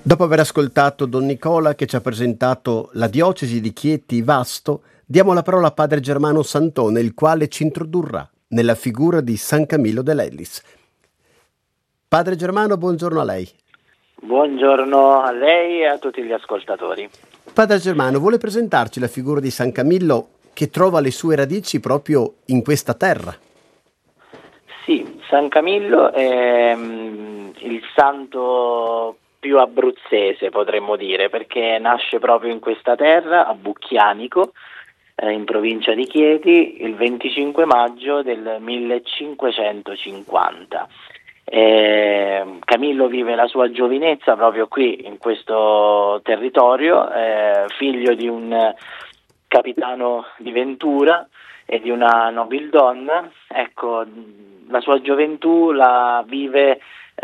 Dopo aver ascoltato Don Nicola che ci ha presentato la diocesi di Chieti Vasto, diamo la parola a Padre Germano Santone, il quale ci introdurrà nella figura di San Camillo de Lellis. Padre Germano, buongiorno a lei. Buongiorno a lei e a tutti gli ascoltatori. Padre Germano, vuole presentarci la figura di San Camillo che trova le sue radici proprio in questa terra? Sì, San Camillo è il santo più abruzzese, potremmo dire, perché nasce proprio in questa terra, a Bucchianico, in provincia di Chieti, il 25 maggio del 1550. Camillo vive la sua giovinezza proprio qui, in questo territorio, figlio di un capitano di Ventura e di una nobildonna. Ecco, la sua gioventù la vive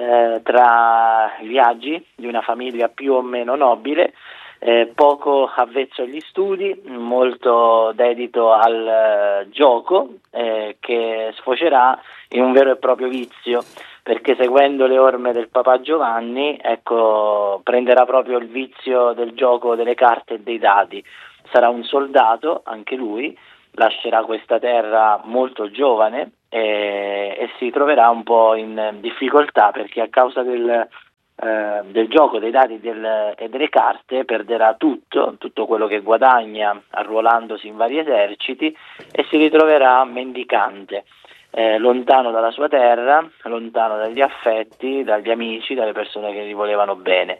tra i viaggi di una famiglia più o meno nobile, poco avvezzo agli studi, molto dedito al gioco, che sfocerà in un vero e proprio vizio, perché seguendo le orme del papà Giovanni, ecco, prenderà proprio il vizio del gioco delle carte e dei dadi. Sarà un soldato, anche lui, lascerà questa terra molto giovane e si troverà un po' in difficoltà, perché a causa del gioco dei dadi e delle carte perderà tutto quello che guadagna arruolandosi in vari eserciti, e si ritroverà mendicante, lontano dalla sua terra, lontano dagli affetti, dagli amici, dalle persone che gli volevano bene.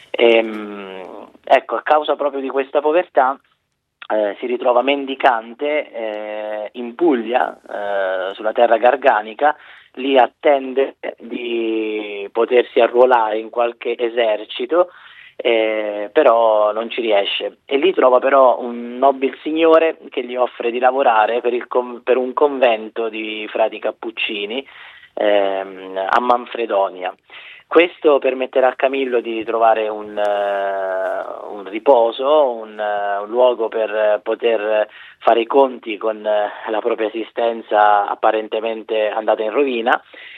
Ecco, a causa proprio di questa povertà si ritrova mendicante in Puglia, sulla terra garganica. Lì attende di potersi arruolare in qualche esercito, però non ci riesce, e lì trova però un nobil signore che gli offre di lavorare per un convento di frati cappuccini a Manfredonia. Questo permetterà a Camillo di trovare un riposo, un luogo per poter fare i conti con la propria esistenza apparentemente andata in rovina,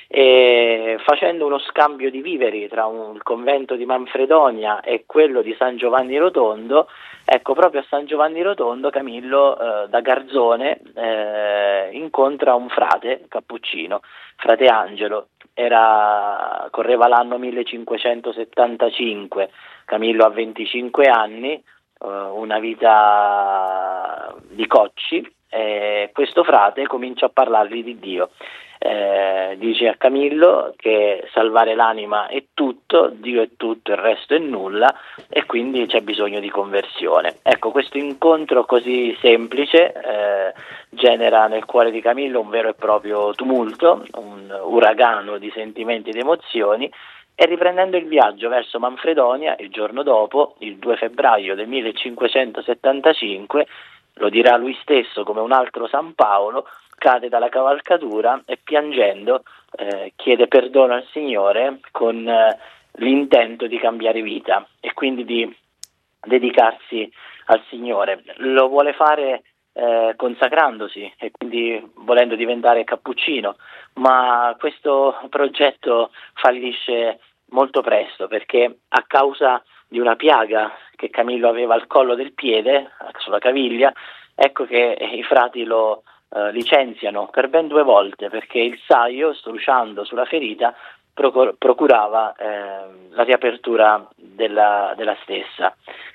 e facendo uno scambio di viveri tra il convento di Manfredonia e quello di San Giovanni Rotondo. Ecco, proprio a San Giovanni Rotondo Camillo, da garzone, incontra un frate cappuccino, frate Angelo. Correva l'anno 1575, Camillo ha 25 anni, una vita di cocci, e questo frate comincia a parlargli di Dio. Dice a Camillo che salvare l'anima è tutto, Dio è tutto, il resto è nulla, e quindi c'è bisogno di conversione. Ecco, questo incontro così semplice genera nel cuore di Camillo un vero e proprio tumulto, un uragano di sentimenti ed emozioni, e riprendendo il viaggio verso Manfredonia, il giorno dopo, il 2 febbraio del 1575, lo dirà lui stesso come un altro San Paolo, cade dalla cavalcatura e piangendo chiede perdono al Signore con l'intento di cambiare vita e quindi di dedicarsi al Signore. Lo vuole fare consacrandosi e quindi volendo diventare cappuccino, ma questo progetto fallisce molto presto, perché a causa di una piaga che Camillo aveva al collo del piede, sulla caviglia, ecco che i frati lo licenziano per ben 2 volte, perché il saio, strusciando sulla ferita, procurava la riapertura della stessa.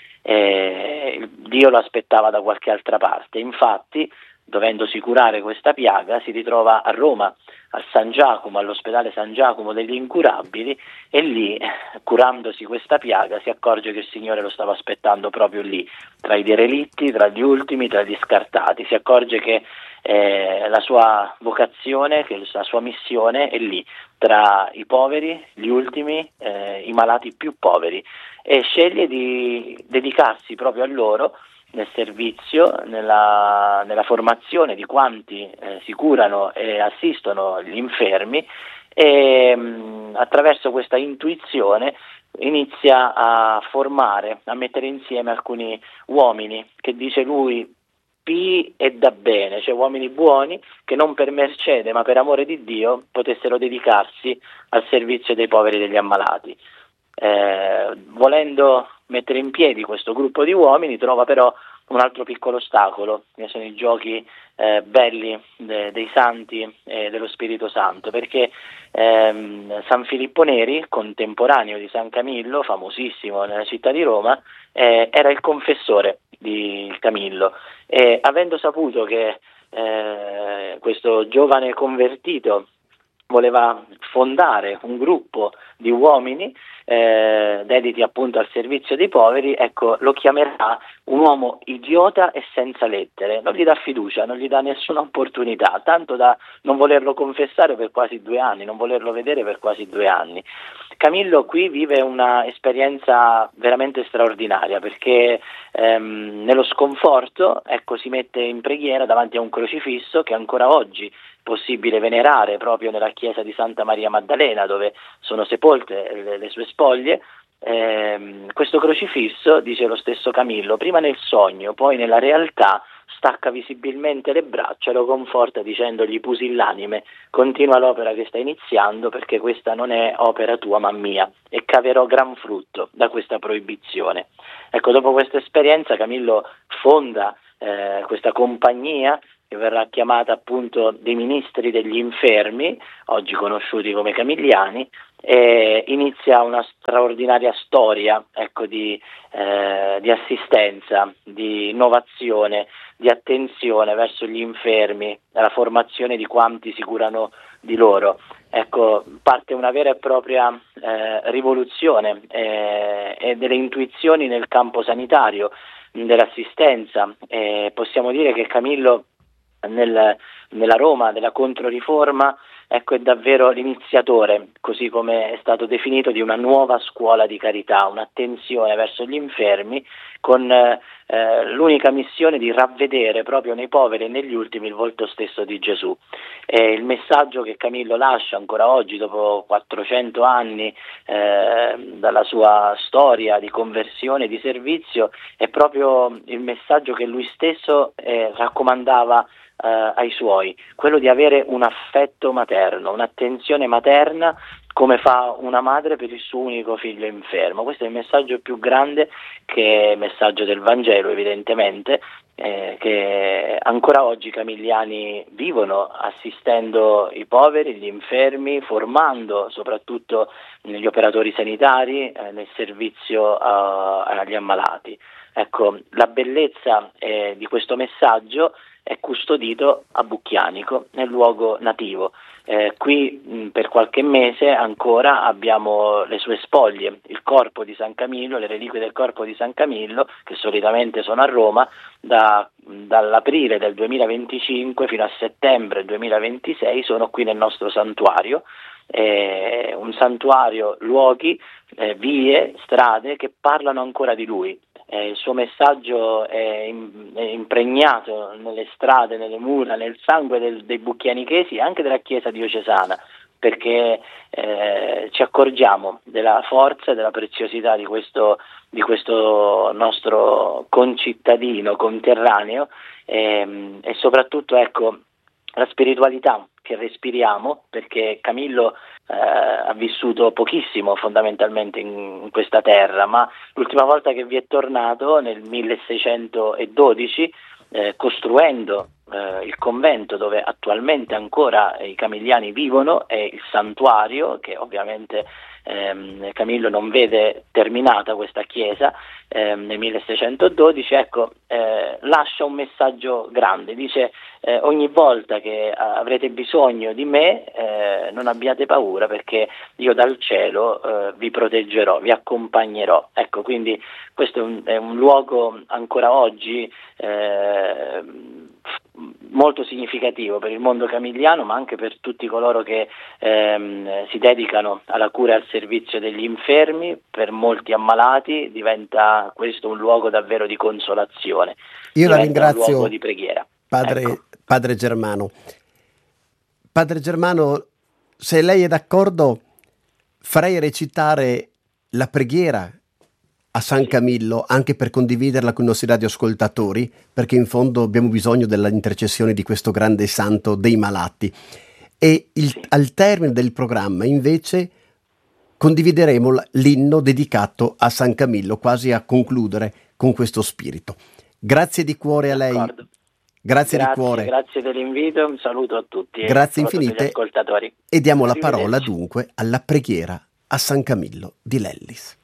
Dio lo aspettava da qualche altra parte. Infatti, dovendosi curare questa piaga, si ritrova a Roma, al San Giacomo, all'ospedale San Giacomo degli Incurabili, e lì, curandosi questa piaga, si accorge che il Signore lo stava aspettando proprio lì, tra i derelitti, tra gli ultimi, tra gli scartati. Si accorge che la sua vocazione, che la sua missione è lì, tra i poveri, gli ultimi, i malati più poveri, e sceglie di dedicarsi proprio a loro, nel servizio, nella formazione di quanti si curano e assistono gli infermi, e attraverso questa intuizione inizia a formare, a mettere insieme alcuni uomini che, dice lui, pii e da bene, cioè uomini buoni che non per mercede ma per amore di Dio potessero dedicarsi al servizio dei poveri e degli ammalati. Volendo mettere in piedi questo gruppo di uomini, trova però un altro piccolo ostacolo, che sono i giochi belli dei santi e dello Spirito Santo, perché San Filippo Neri, contemporaneo di San Camillo, famosissimo nella città di Roma, era il confessore di Camillo, e avendo saputo che questo giovane convertito voleva fondare un gruppo di uomini dediti appunto al servizio dei poveri, ecco, lo chiamerà un uomo idiota e senza lettere, non gli dà fiducia, non gli dà nessuna opportunità, tanto da non volerlo confessare per quasi 2 anni, non volerlo vedere per quasi 2 anni. Camillo qui vive una esperienza veramente straordinaria, perché nello sconforto, ecco, si mette in preghiera davanti a un crocifisso che ancora oggi è possibile venerare proprio nella chiesa di Santa Maria Maddalena, dove sono sepolte le sue spoglie. Questo crocifisso, dice lo stesso Camillo, prima nel sogno, poi nella realtà, stacca visibilmente le braccia e lo conforta dicendogli: pusillanime, continua l'opera che stai iniziando, perché questa non è opera tua ma mia, e caverò gran frutto da questa proibizione. Ecco, dopo questa esperienza Camillo fonda questa compagnia, che verrà chiamata appunto dei ministri degli infermi, oggi conosciuti come Camilliani, e inizia una straordinaria storia, ecco, di assistenza, di innovazione, di attenzione verso gli infermi, la formazione di quanti si curano di loro. Ecco, parte una vera e propria rivoluzione e delle intuizioni nel campo sanitario, dell'assistenza. Possiamo dire che Camillo nella Roma della Controriforma, ecco, è davvero l'iniziatore, così come è stato definito, di una nuova scuola di carità, un'attenzione verso gli infermi, con l'unica missione di ravvedere proprio nei poveri e negli ultimi il volto stesso di Gesù. Il messaggio che Camillo lascia ancora oggi, dopo 400 anni dalla sua storia di conversione e di servizio, è proprio il messaggio che lui stesso raccomandava ai suoi, quello di avere un affetto materno, un'attenzione materna, come fa una madre per il suo unico figlio infermo. Questo è il messaggio più grande, che è il messaggio del Vangelo, evidentemente, che ancora oggi i camilliani vivono, assistendo i poveri, gli infermi, formando soprattutto gli operatori sanitari nel servizio agli ammalati. Ecco, la bellezza di questo messaggio è custodito a Bucchianico, nel luogo nativo. Qui per qualche mese ancora abbiamo le sue spoglie, il corpo di San Camillo, le reliquie del corpo di San Camillo, che solitamente sono a Roma, dall'aprile del 2025 fino a settembre 2026 sono qui nel nostro santuario. Un santuario, luoghi, vie, strade che parlano ancora di lui. Il suo messaggio è impregnato nelle strade, nelle mura, nel sangue dei bucchianichesi e anche della Chiesa diocesana, perché ci accorgiamo della forza e della preziosità di questo nostro concittadino, conterraneo, e soprattutto, ecco, la spiritualità che respiriamo, perché Camillo ha vissuto pochissimo fondamentalmente in questa terra, ma l'ultima volta che vi è tornato nel 1612, costruendo il convento dove attualmente ancora i camilliani vivono, e il santuario, che ovviamente Camillo non vede terminata questa chiesa nel 1612, ecco, lascia un messaggio grande, dice: ogni volta che avrete bisogno di me, non abbiate paura, perché io dal cielo vi proteggerò, vi accompagnerò. Ecco, quindi questo è un luogo ancora oggi molto significativo per il mondo camilliano, ma anche per tutti coloro che si dedicano alla cura e al servizio degli infermi. Per molti ammalati diventa questo un luogo davvero di consolazione. Io la diventa ringrazio, un luogo di preghiera. padre, Ecco. padre Germano. Padre Germano, se lei è d'accordo, farei recitare la preghiera a San Camillo, anche per condividerla con i nostri radioascoltatori, perché in fondo abbiamo bisogno della intercessione di questo grande santo dei malati. E al termine del programma, invece, condivideremo l'inno dedicato a San Camillo, quasi a concludere con questo spirito. Grazie di cuore a lei. D'accordo. Grazie di cuore. Grazie dell'invito, un saluto a tutti. Grazie e a tutti gli infinite. ascoltatori. E diamo la Arrivederci. parola dunque alla preghiera a San Camillo di Lellis.